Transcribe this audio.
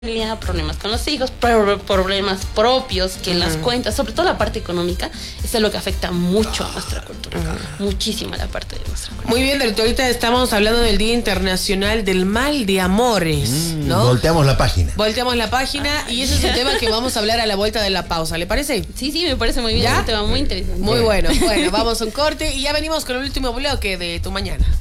problemas con los hijos, problemas propios que las cuentas, sobre todo la parte económica, es lo que afecta mucho a nuestra cultura, muchísimo la parte de nuestra cultura. Muy bien, Delito, ahorita estamos hablando del Día Internacional del Mal de Amores, ¿no? Volteamos la página. Volteamos la página y ese es un tema que vamos a hablar a la vuelta de la pausa, ¿le parece? Sí, me parece muy bien, ¿Ya? es un tema muy interesante. Muy bueno, vamos a un corte y ya venimos con el último bloque de Tu Mañana.